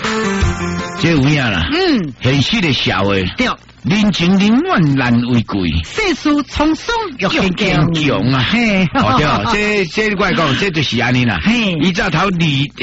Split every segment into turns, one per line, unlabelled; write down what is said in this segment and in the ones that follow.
这有影啦。现实的社会。
对。
人情冷暖难为贵，
世事沧桑欲坚强
啊！嘿，对，这我讲，这就是安尼啦。嘿，伊早头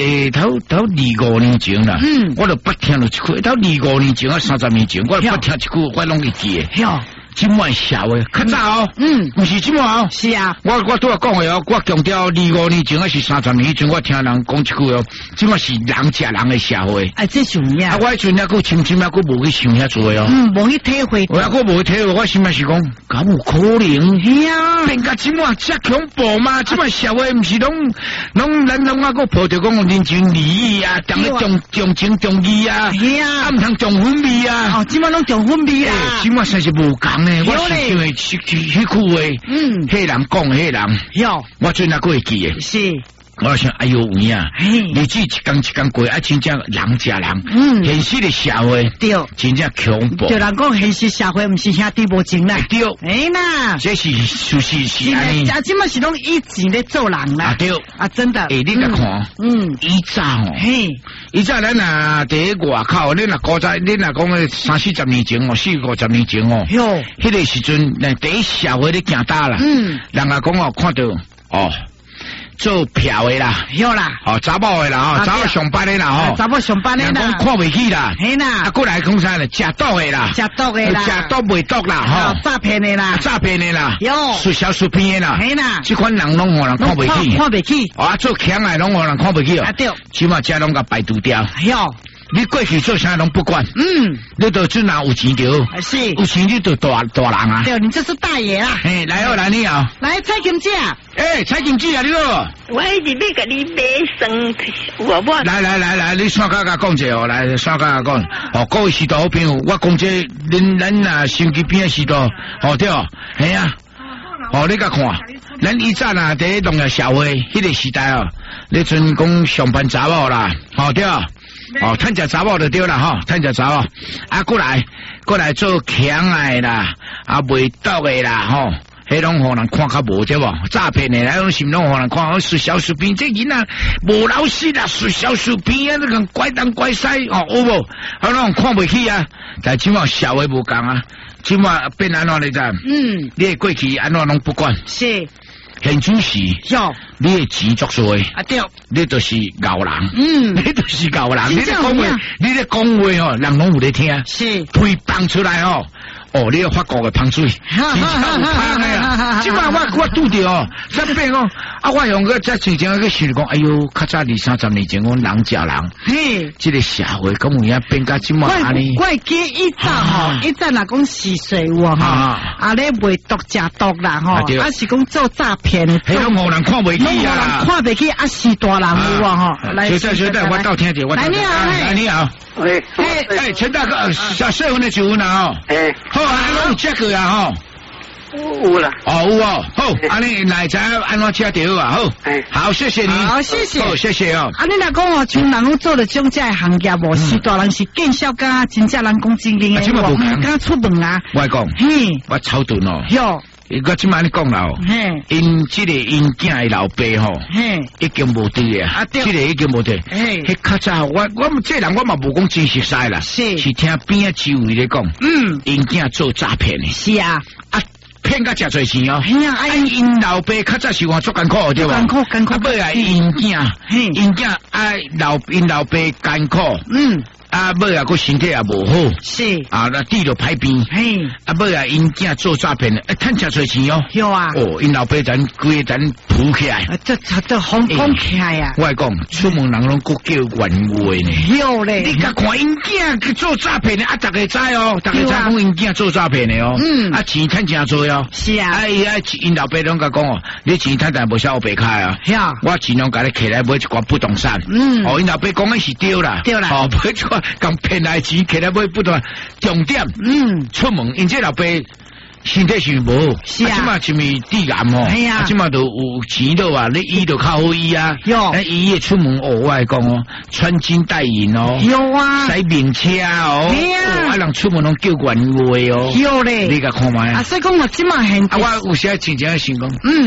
25年前啦，我都不听了一句，头25年前啊，30年前，我不听一句，我拢会记的。今晚社会较早哦，不是今晚哦，
是啊，
我拄仔讲的哦，我强调25年前还是30年前，我听人讲一句哦，今晚是人吃人的社会。
哎，这什么呀？
我迄阵还佫深深还佫无去想遐做哦，
无去体会。
我还佫无体会，我心内是讲，敢有可能？
是啊，
变甲今晚遮恐怖嘛？今晚社会毋是拢咱拢啊佫抱着讲人情礼义啊，当咧重情重义啊，
是啊，
毋通重粉味啊。
哦，今晚拢重粉味啊，
今晚真是无共。我是因为迄句话，迄人讲迄人，我最那个会记的。是，我想哎呦有影，日子一天一天过，真正人吃人。现实的社会，对，真正恐怖。
对人讲，现实社会唔是兄弟无情啦。
对，
哎呐，
这是安尼。
啊，今嘛是拢以前咧做人啦。
对，
啊真的。
你甲看，以早哦，以早咱啊伫外口，你若古早，你若讲30-40年前哦，40-50年前哦，迄个时阵，第一社会咧行大啦，人啊讲哦，看到哦。做票的啦，
有啦，
查某的啦，查某上班的啦，
查某上班的啦，
看袂起啦，
嘿啦，
过来讲啥咧？食毒的啦，
食毒的啦，
食毒袂毒啦，
诈骗的啦，
诈骗的啦，
有，
输小输骗的啦，
嘿啦，
这款人拢互人看袂起，
看袂起，
做强的拢互人看袂起哦，
对，
起码遮拢甲摆除掉，
有。
你过去做啥拢不管，你都只拿有钱着，是有钱你就大人啊。
对，你这是大爷啦。
哎，来哦，来你哦，
来蔡金姐。
哎，蔡金姐啊，你好。
我一直要甲你买生，我。
来，你先甲讲者哦，来先甲讲。哦，各位许多好朋友，我讲这咱啊手机边的许多，哦对哦，系啊。哦，你甲看，咱以前啊，伫农业社会迄个时代哦，你阵讲上班查某啦，哦对哦。哦，趁食查某就对啦吼，趁食查某，啊，过来做强的啦，啊，袂毒的啦吼，迄拢互人看较无对无？诈骗的，迄种是拢互人看，输小输骗，这囡仔无老实啦，输小输骗啊，那个拐东拐西哦，有无？啊，拢看袂起啊，但即马社会无共啊，即马变安怎你知？你过去安怎拢不管，
是。
现主时，你的钱作祟啊对，你就是牛人，你就是牛人，你咧讲话，你咧讲话哦，人拢有咧听，是推放出来哦。哦，你要法国的香水，真正有香的啊！即摆我拄着哦，啥变哦？啊，我用个在之前个想讲，哎呦，较早20-30年前讲人食人，嘿，这个社会咁有影变甲即摆安尼。
我记以前吼，以前若讲是水货吼，啊咧卖毒食毒啦吼，啊是讲做诈骗的，
迄种无人看袂起啊，
看袂起啊是大人有啊吼。来，
小弟，我倒听者，我
来你好，
来你好，哎，陈大哥，小7分的9分啊，哎。好啊，有食过啊吼，
有啦，
有哦，好，安尼来知安怎吃着啊，好，好，谢谢你，
好，谢谢，
好，谢谢哦。
啊，你若讲哦，像人做了种这行业无，是大人是见效噶，真正人讲真灵的，我唔敢出门啊。
我讲，我操顿哦，
哟，
我即摆你讲啦，因即个因囝的老爸吼，已经无对啊，即个已经无对，迄较早我这人我嘛无讲真实在啦，是听边啊周围咧讲，因囝做诈骗的，是啊，啊骗甲真侪钱哦，因老爸较早是话足艰苦对吧？艰苦，尾啊因囝因老爸艰苦，啊，尾啊，个身体也无好，是啊，那地就歹病，啊，尾啊，因囝做诈骗的，趁真侪钱哦，有啊，哦，因老爸咱规个咱扶起来，这红起来呀！我讲，出门人拢搁叫原话呢，有咧，你甲看因囝去做诈骗的，啊，大家知哦，大家知讲因囝做诈骗的哦，啊，钱趁真多哦，是啊，因老爸拢甲讲哦，你钱趁但无少白开啊，我尽量甲你起来买一寡不动产，哦，因老爸讲的是对啦，哦，买一寡。讲骗来钱，起来买不断重点。出门，因这老爸身体是无好，是啊，即马是咪致癌哦？系啊，即马都有钱了啊，你医就较好医啊。有，那医业出门哦，我来讲哦，穿金戴银哦，有啊，驶名车哦，啊，人出门拢叫原话哦，有咧，你甲看卖啊。所以讲我即马现，啊，我有时真正想讲，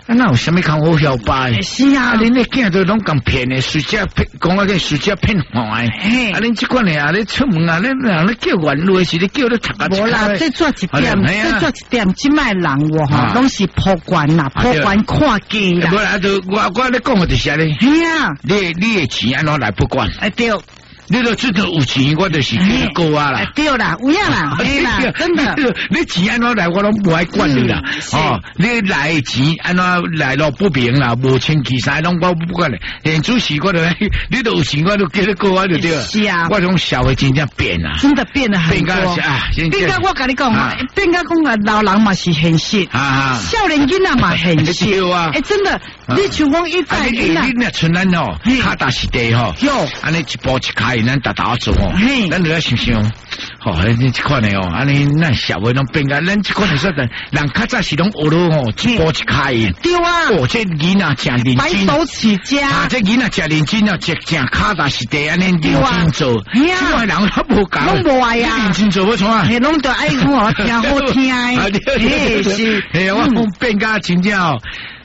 那有什么看好小巴？
是啊，
恁那囝都拢咁骗的，水家骗，讲啊个水家骗坏。恁这款的啊，你出门啊，你叫原路是你叫你读啊。
无啦，最做一点，即卖人喎，拢是破关啦，破关看机啦。
无啦，就我咧讲的就是咧。
系啊，
你的钱安怎来不管？
对。
你都知道有钱，我就是叫你过啊啦。
对啦，有样啦，对啦，真的。
你钱安怎来，我拢不爱管你啦。哦，你来钱安怎来路不明啦，无清气啥拢我不管嘞。连主席我都，你都有钱，我都叫你过啊就对了。
是啊，
我种社会真正变啊，
真的变得很多。变到我跟你讲啊，变到讲啊，老人嘛是现实，少年囡仔嘛现实。
对啊，
真的，你像讲一代囡仔，
你那村咱哦，卡达是地吼，安尼一步一开。咱大大做哦，咱都要想想，哦，你这款的哦，安尼咱社会拢变个，咱这款的说的，人较早是拢学了哦，一步一开。
对啊，
哦，这囡仔真认真，
白手起家，
这囡仔真认真啊，正卡踏实地安尼认真做。这外人他无搞，
拢无爱呀，
认真做不错啊，
拢都爱我听好听，
是，我变个真正哦。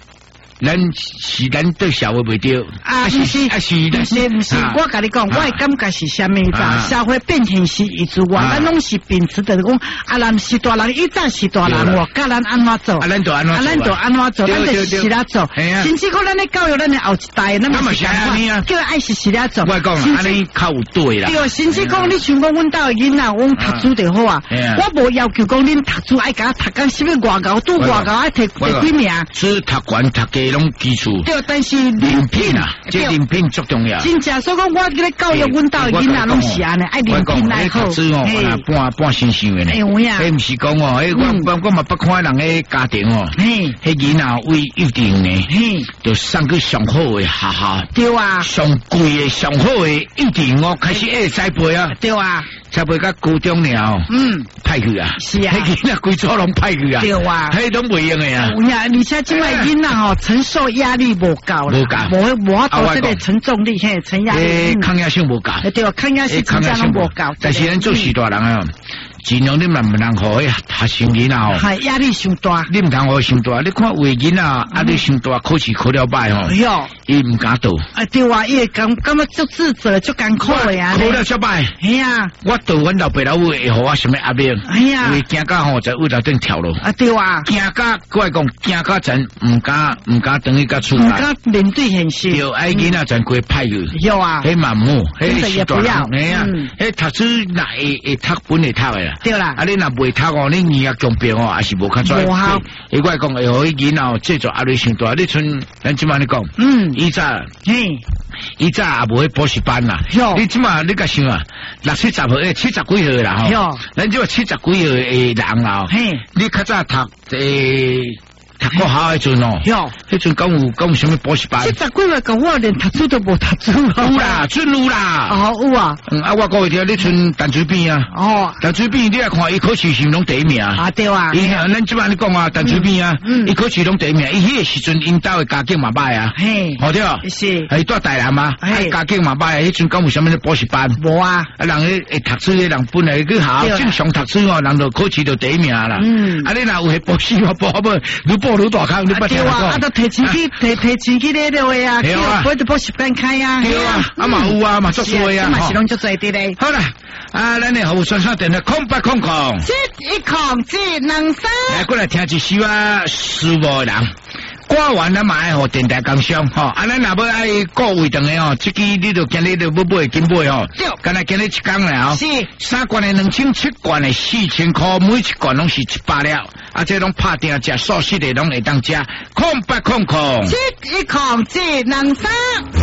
咱对社会袂对
啊，不是，我跟你讲，我的感觉是什么？社会变迁是一之外，咱拢是秉持的讲，啊，咱是大人，一早是大人，我教咱安怎做，
咱就安怎
做，咱就是啦做。甚至讲咱的教育，咱的后一代，咱嘛是安啊，叫爱是啦做。
我讲，安尼较有对啦。
对，甚至讲你像讲阮兜的囡仔，阮读书就好啊。我无要求讲恁读书爱甲读讲什么外高，拄外高爱摕几名。
只读完读嘅拢基础。
对，但是人品啊，
这人品最重要。
真正所以讲，我咧教育阮兜囡仔拢是安尼，爱人品来好。
半新鲜的呢。
有呀。
迄毋是讲哦，我嘛不看人嘅家庭哦。迄囡仔为一定呢，就送去上好嘅学校。
对啊。
上贵嘅、上好嘅一定哦，开始栽培啊。
对啊。
栽培到高中了，派去啊。
是啊。
迄囡仔规组拢派去啊。
对啊。
迄拢袂用嘅啊。
有呀，而且即卖囡仔吼承受压力无够啦，无到这个承重力，嘿，承压力，
抗压性无够。
对，抗压性真正拢无够。
但是咱做时大人啊。尽量你唔能好诶，学生囡仔哦，
系压力上大，
你唔通好上大。你看有诶囡仔，啊，你上大考试考了歹吼，伊唔敢读。
啊对啊，伊会感觉足自责，足艰苦诶啊。
考了失败，
系啊，
我读阮老爸老母会互我什么压力？
系啊，
因为惊到吼在位头顶跳落。
啊对啊，
惊到我讲惊到真唔敢等于甲出来，
唔敢面对现实。
有爱囡仔真过歹去。
有啊，
迄嘛唔好，
迄是大人。
哎呀，迄读书那会读本会读诶啦。
对啦，
啊你若袂读哦，你耳啊强病哦，还是无较专业。伊我讲，会互伊囡仔制作压力上大。你像咱即摆你讲，以早，以早也无去补习班啦。你即摆你甲想啊，60、70岁，70几岁啦吼。咱即摆70几岁诶人啦，你较早读读国校迄阵哦，迄阵讲有什么补习班
？70几岁讲我连读书都无读书。
有啦，真有啦。
哦，有啊。
啊，我讲会听，你像淡水边啊。哦。淡水边你来看，伊考试是拢第一名。
啊，对啊。
咱即摆你讲啊，淡水边啊，伊考试拢第一名。伊迄个时阵，因兜的家境嘛歹啊。嘿。好对啊。是。系住台南嘛，家境嘛歹，迄阵讲有什么补习班？
无啊。
啊，人会读书的人本来去考正常读书哦，人就考试就第一名啦。啊，你若有去补习，补你补愈大坑，你不听我讲。
啊，都提前去，提前去咧了呀，叫补习班开啊。
对啊，啊嘛有啊，嘛足多啊。
嘛是拢足多的咧。
好啦，啊，咱的服务算电话0800。
一空只能生。
来过来听一首啊，事务人。歌完咱嘛爱互电台工商吼，啊，咱若要爱各位等的哦，这支你就今日就要买紧买哦。对，今日一工了哦。是，3罐的2000，7罐的4000块，每一罐拢是100了。啊，这拢拍定食素食的拢会当食，0800。
一空只能生。